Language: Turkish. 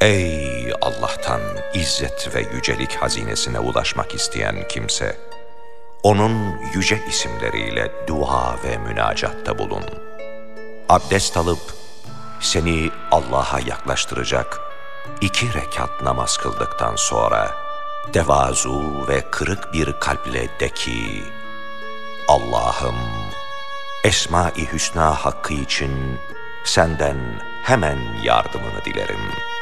Ey Allah'tan izzet ve yücelik hazinesine ulaşmak isteyen kimse, onun yüce isimleriyle dua ve münacatta bulun. Abdest alıp seni Allah'a yaklaştıracak 2 rekat namaz kıldıktan sonra tevazu ve kırık bir kalple de ki, Allah'ım, Esma-i Hüsna hakkı için senden hemen yardımını dilerim.